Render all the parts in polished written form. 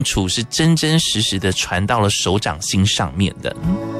处是真真实实的传到了手掌心上面的。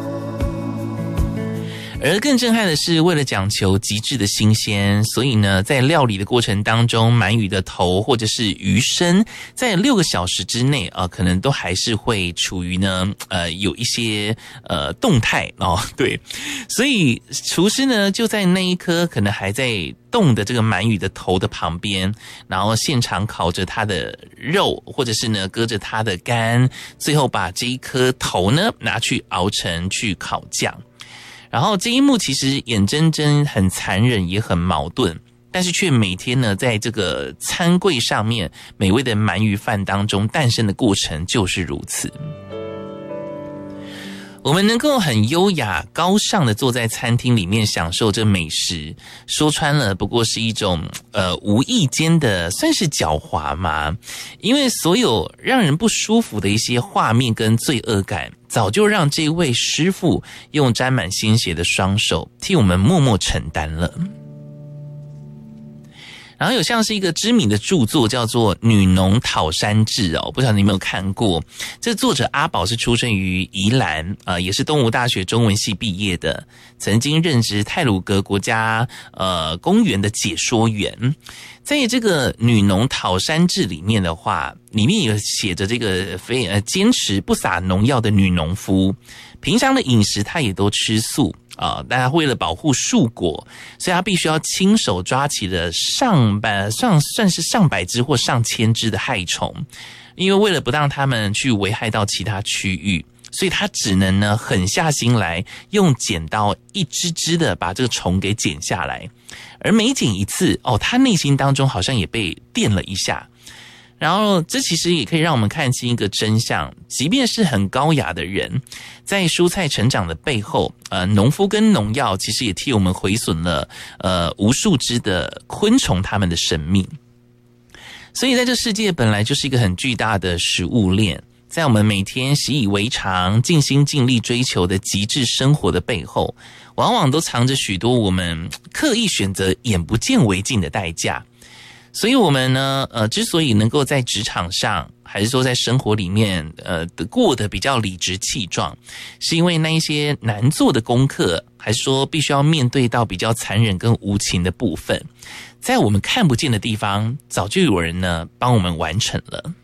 而更震撼的是，为了讲求极致的新鲜，所以呢，在料理的过程当中，鳗鱼的头或者是鱼身，在6个小时之内可能都还是会处于呢有一些动态对，所以厨师呢就在那一颗可能还在动的这个鳗鱼的头的旁边，然后现场烤着它的肉，或者是呢割着它的肝，最后把这一颗头呢拿去熬成去烤酱。然后这一幕其实眼睁睁很残忍也很矛盾，但是却每天呢在这个餐柜上面美味的鳗鱼饭当中诞生的过程就是如此。我们能够很优雅高尚的坐在餐厅里面享受这美食，说穿了不过是一种无意间的算是狡猾嘛，因为所有让人不舒服的一些画面跟罪恶感，早就让这位师傅用沾满鲜血的双手替我们默默承担了。然后有像是一个知名的著作叫做《女农讨山志》不知道你有没有看过。这作者阿宝是出生于宜兰，也是东吴大学中文系毕业的，曾经任职太鲁阁国家公园的解说员。在这个《女农讨山志》里面的话，里面有写着这个坚持不撒农药的女农夫，平常的饮食她也都吃素但他为了保护树果，所以他必须要亲手抓起了算是上百只或上千只的害虫，因为为了不让他们去危害到其他区域，所以他只能呢狠下心来，用剪刀一只只的把这个虫给剪下来。而每剪一次他内心当中好像也被电了一下。然后这其实也可以让我们看清一个真相，即便是很高雅的人，在蔬菜成长的背后，农夫跟农药其实也替我们毁损了无数只的昆虫它们的生命。所以在这世界本来就是一个很巨大的食物链，在我们每天习以为常、尽心尽力追求的极致生活的背后，往往都藏着许多我们刻意选择眼不见为净的代价。所以我们呢之所以能够在职场上还是说在生活里面过得比较理直气壮，是因为那一些难做的功课，还是说必须要面对到比较残忍跟无情的部分，在我们看不见的地方早就有人呢帮我们完成了。